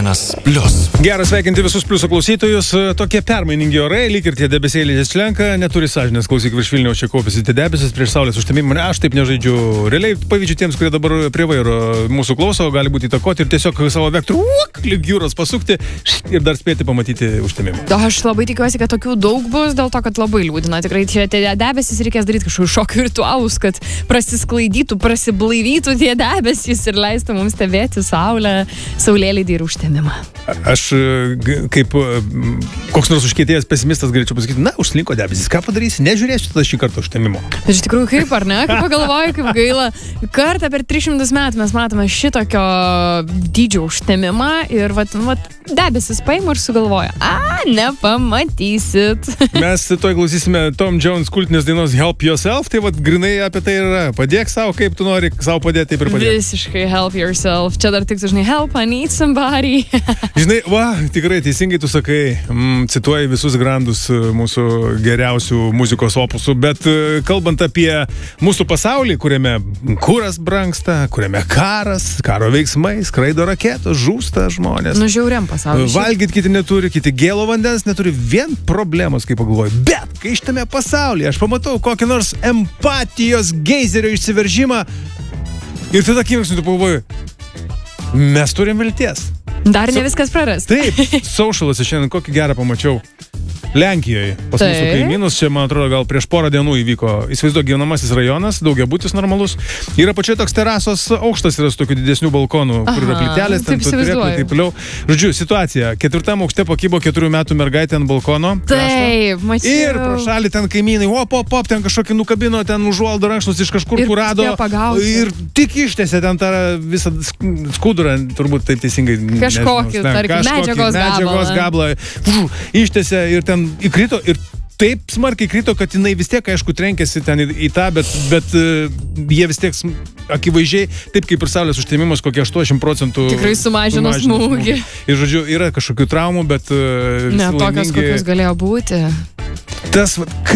M1+. Geras sveikinti visus pliuso klausytojus. Tokie permainingi orai, lyg ir tie debesėlės slenka, neturi sąžinės, klausyk, virš Vilniaus čia kaupėsi tie debesis prieš saulės užtemimą. Aš taip nežaidžiu. Realiai pavyzdžiui tiems, kurie dabar prie vairo mūsų klauso, gali būti įtakoti ir tiesiog savo vektorių lyg jūros pasukti ir dar spėti pamatyti užtemimą. Aš labai tikiuosi, kad tokių daug bus, dėl to, kad labai liūdina. Tikrai čia tie debesis reikės daryti kažkokius šokių ritualus, kad prasisklaidytų, prasiblaivytų tie debesis ir leistų mums stebėti saulėlydį ir užtemimą. Aš kaip koks nors užkietėjęs pesimistas galėčiau pasakyti, na, užslinko debesis, ką padarysi, nežiūrėsiu tada šį kartą užtemimo. Bet iš tikrųjų kaip, ar ne? Kaip pagalvoju, kaip gaila. Kartą per 300 metų mes matome šitokio dydžio užtemimą ir vat debesis paima ir sugalvoja. Nepamatysit. Mes toj klausysime Tom Jones kultinės dainos Help Yourself, tai vat grinai apie tai yra. Padėk savo, kaip tu nori savo padėti, taip ir padėk. Visiškai Help Yourself. Čia dar tik, žinai, help, I need somebody. Žinai, tikrai teisingai tu sakai, cituoji visus grandus mūsų geriausių muzikos opusų, bet kalbant apie mūsų pasaulį, kuriame kuras brangsta, kuriame karas, karo veiksmai, skraido raketos, žūsta žmonės. Žiauriam pasauliu. Valgyt kiti neturi, kiti gėlo vandens neturi, vien problemos, kaip pagalvoju. Bet, kai šitame pasaulyje aš pamatau kokį nors empatijos geizerio išsiveržimą ir tada akimirksniu tu pagalvoju, mes turim vilties. Dar ne viskas praras. Taip, Socialuose šiandien kokį gerą pamačiau. Lenkijoje, pas mūsų kaimynus, čia, man atrodo, gal prieš porą dienų įvyko, įsivaizduok, gyvenamasis rajonas, daugiabutis normalus, yra pačioj toks terasos aukštas, yra su tokiu didesnių balkonų, kur yra plytelės, ten turėklai, taip toliau. Žodžiu, situacija, 4 aukšte pakybo 4 metų mergaitė ant balkono. Taip, mačiau. Ir pro šalį ten kaimynai, ten kažkokį nukabino, ten užuoldo rankšluostį iš kažkur rado. Ir tik ištėsė ten tą visą skudurą, turbūt taip teisingai. Kažkokį, tarkim, medžiagos gabalą. Ištėsė ir ten įkrito ir taip smarkiai krito, kad jinai vis tiek, aišku, trenkėsi ten į tą, bet jie vis tiek akivaizdžiai, taip kaip ir saulės užtemimas, kokie 80% tikrai sumažino smūgį. Ir, žodžiu, yra kažkokių traumų, bet ne tokios, kokios galėjo būti. Tas,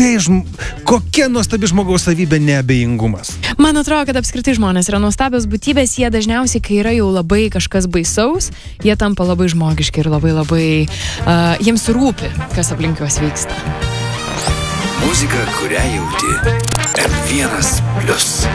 kokia nuostabi žmogaus savybė neabejingumas. Man atrodo, kad apskritai žmonės yra nuostabios būtybės, jie dažniausiai, kai yra jau labai kažkas baisaus, jie tampa labai žmogiški ir labai jiems rūpi, kas aplink juos vyksta. Muzika, kurią jauti. M1+.